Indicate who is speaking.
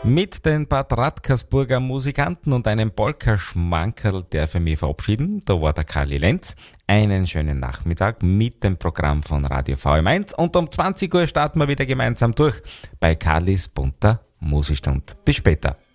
Speaker 1: Mit den Bad Radkersburger Musikanten und einem Polka-Schmankerl darf ich mich verabschieden. Da war der Kali Lenz. Einen schönen Nachmittag mit dem Programm von Radio VM1 und um 20 Uhr starten wir wieder gemeinsam durch bei Kalis bunter Musikstunde. Bis später.